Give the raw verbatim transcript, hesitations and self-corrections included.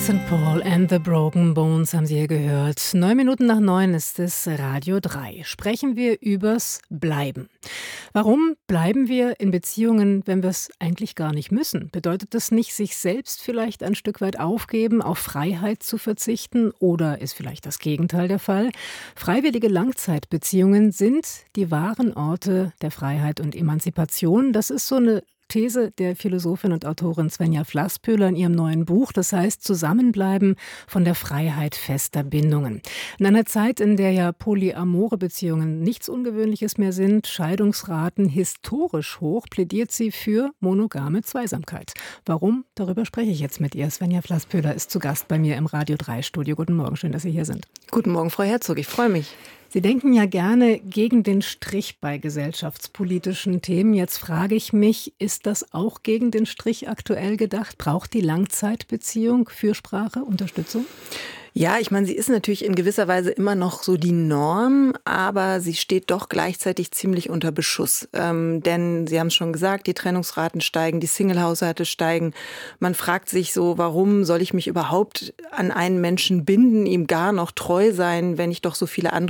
Sankt Paul and the Broken Bones haben Sie hier gehört. Neun Minuten nach neun ist es Radio drei. Sprechen wir übers Bleiben. Warum bleiben wir in Beziehungen, wenn wir es eigentlich gar nicht müssen? Bedeutet das nicht, sich selbst vielleicht ein Stück weit aufgeben, auf Freiheit zu verzichten? Oder ist vielleicht das Gegenteil der Fall? Freiwillige Langzeitbeziehungen sind die wahren Orte der Freiheit und Emanzipation. Das ist so eine These der Philosophin und Autorin Svenja Flasspöhler in ihrem neuen Buch, das heißt Zusammenbleiben von der Freiheit fester Bindungen. In einer Zeit, in der ja polyamore Beziehungen nichts Ungewöhnliches mehr sind, Scheidungsraten historisch hoch, plädiert sie für monogame Zweisamkeit. Warum? Darüber spreche ich jetzt mit ihr. Svenja Flasspöhler ist zu Gast bei mir im Radio drei Studio. Guten Morgen, schön, dass Sie hier sind. Guten Morgen, Frau Herzog, ich freue mich. Sie denken ja gerne gegen den Strich bei gesellschaftspolitischen Themen. Jetzt frage ich mich, ist das auch gegen den Strich aktuell gedacht? Braucht die Langzeitbeziehung Fürsprache, Unterstützung? Ja, ich meine, sie ist natürlich in gewisser Weise immer noch so die Norm, aber sie steht doch gleichzeitig ziemlich unter Beschuss. Ähm, denn Sie haben es schon gesagt, die Trennungsraten steigen, die Single-Haushalte steigen. Man fragt sich so, warum soll ich mich überhaupt an einen Menschen binden, ihm gar noch treu sein, wenn ich doch so viele andere